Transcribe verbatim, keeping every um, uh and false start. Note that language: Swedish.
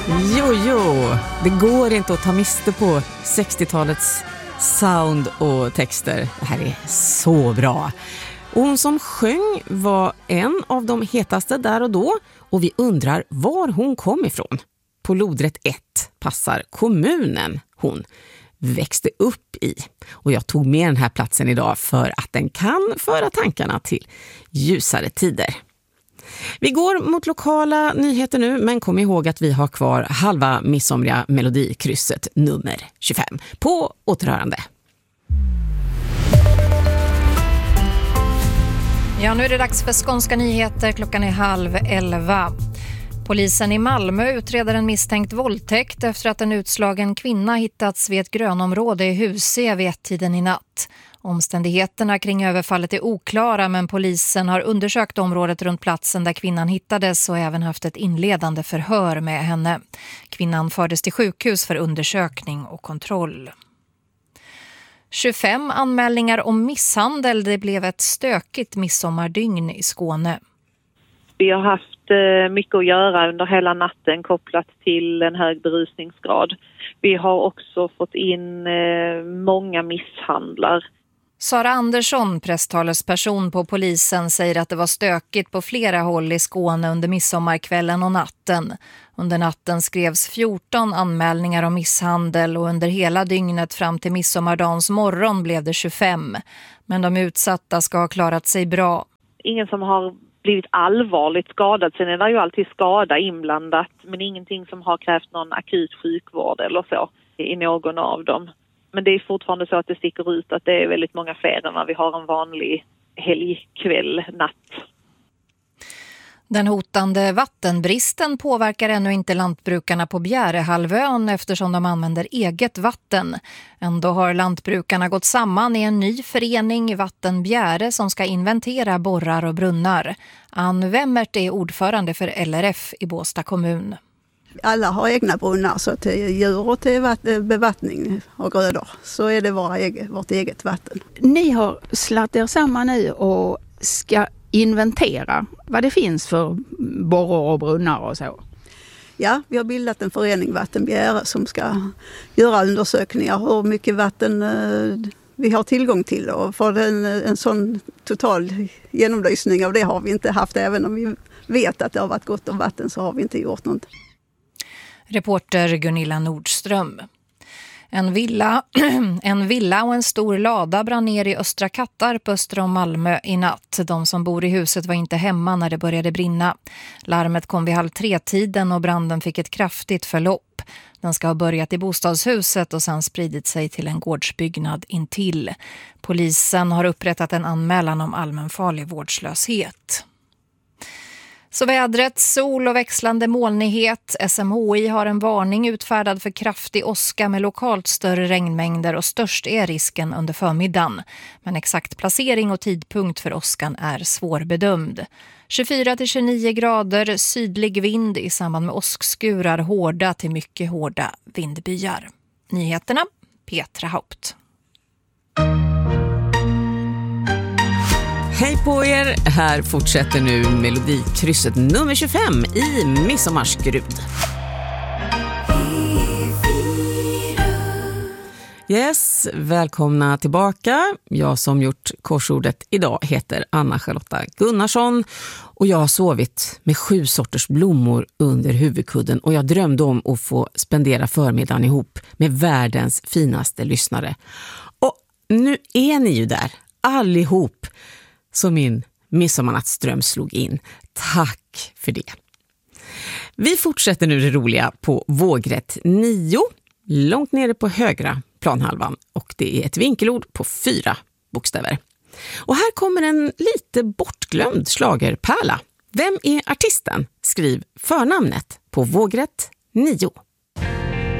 Jo, jo, det går inte att ta miste på sextiotalets sound och texter. Det här är så bra. Och hon som sjöng var en av de hetaste där och då. Och vi undrar var hon kom ifrån. På lodrätt ett passar kommunen hon växte upp i. Och jag tog med den här platsen idag för att den kan föra tankarna till ljusare tider. Vi går mot lokala nyheter nu, men kom ihåg att vi har kvar halva midsomriga melodikrysset nummer tjugofem. På återhörande. Ja, nu är det dags för skånska nyheter. Klockan är halv elva. Polisen i Malmö utreder en misstänkt våldtäkt efter att en utslagen kvinna hittats vid ett grönområde i Husö vid ett-tiden i natt. Omständigheterna kring överfallet är oklara, men polisen har undersökt området runt platsen där kvinnan hittades och även haft ett inledande förhör med henne. Kvinnan fördes till sjukhus för undersökning och kontroll. tjugofem anmälningar om misshandel. Det blev ett stökigt midsommardygn i Skåne. Vi har haft mycket att göra under hela natten kopplat till en hög berusningsgrad. Vi har också fått in många misshandlar. Sara Andersson, presstalesperson på polisen, säger att det var stökigt på flera håll i Skåne under midsommarkvällen och natten. Under natten skrevs fjorton anmälningar om misshandel och under hela dygnet fram till midsommardagens morgon blev det tjugofem. Men de utsatta ska ha klarat sig bra. Ingen som har blivit allvarligt skadad. Sen är det ju alltid skada inblandat, men ingenting som har krävt någon akut sjukvård eller så i någon av dem. Men det är fortfarande så att det sticker ut att det är väldigt många fler än när vi har en vanlig helgkväll, natt. Den hotande vattenbristen påverkar ännu inte lantbrukarna på Bjärehalvön eftersom de använder eget vatten. Ändå har lantbrukarna gått samman i en ny förening, Vatten Bjäre, som ska inventera borrar och brunnar. Ann Wemmert är ordförande för L R F i Båstad kommun. Alla har egna brunnar, så till djur och till bevattning och grödor så är det våra eget, vårt eget vatten. Ni har slatt er samman nu och ska inventera vad det finns för borrar och brunnar och så. Ja, vi har bildat en förening, Vatten Bjäre, som ska göra undersökningar hur mycket vatten vi har tillgång till. Och för en, en sån total genomlysning av det har vi inte haft. Även om vi vet att det har varit gott om vatten så har vi inte gjort något. Reporter Gunilla Nordström. En villa, en villa och en stor lada brann ner i Östra Kattarp öster om Malmö i natt. De som bor i huset var inte hemma när det började brinna. Larmet kom vid halv tre-tiden och branden fick ett kraftigt förlopp. Den ska ha börjat i bostadshuset och sedan spridit sig till en gårdsbyggnad intill. Polisen har upprättat en anmälan om allmänfarlig vårdslöshet. Så vädret, sol och växlande molnighet. S M H I har en varning utfärdad för kraftig åska med lokalt större regnmängder och störst är risken under förmiddagen. Men exakt placering och tidpunkt för åskan är svårbedömd. tjugofyra till tjugonio grader, sydlig vind i samband med åskskurar, hårda till mycket hårda vindbyar. Nyheterna, Petra Haupt. Hej på er, här fortsätter nu melodikrysset nummer tjugofem i Midsommarskrud. Yes, välkomna tillbaka. Jag som gjort korsordet idag heter Anna-Charlotta Gunnarsson och jag har sovit med sju sorters blommor under huvudkudden och jag drömde om att få spendera förmiddagen ihop med världens finaste lyssnare. Och nu är ni ju där, allihop. Så min midsommarnattsdröm slog in. Tack för det. Vi fortsätter nu det roliga på vågrätt nio. Långt nere på högra planhalvan. Och det är ett vinkelord på fyra bokstäver. Och här kommer en lite bortglömd schlagerpärla. Vem är artisten? Skriv förnamnet på vågrätt nio.